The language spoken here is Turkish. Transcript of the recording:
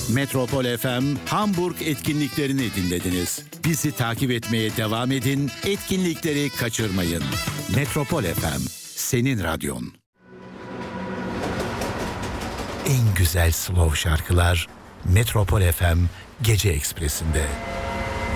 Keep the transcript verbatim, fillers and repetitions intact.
Metropol F M Hamburg etkinliklerini dinlediniz. Bizi takip etmeye devam edin, etkinlikleri kaçırmayın. Metropol F M, senin radyon. En güzel slow şarkılar Metropol F M Gece Ekspresi'nde.